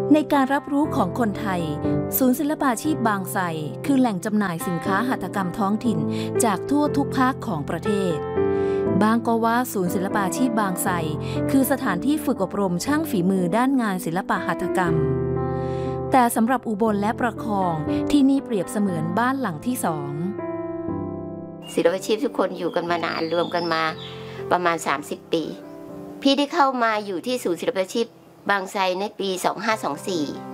ในการรับรู้ของคนไทยศูนย์ศิลปาชีพบางไทรคือแหล่งจำหน่ายสินค้าหัตถกรรมท้องถิ่นจากทั่วทุกภาคของประเทศบางก็ว่าศูนย์ศิลปาชีพบางไทรคือสถานที่ฝึกอบรมช่างฝีมือด้านงานศิลปหัตถกรรมแต่สำหรับอุบลและประคองที่นี่เปรียบเสมือนบ้านหลังที่สองศิลปาชีพทุกคนอยู่กันมานานรวมกันมาประมาณ30 ปีพี่ได้เข้ามาอยู่ที่ศูนย์ศิลปาชีพบางไทรในปี2524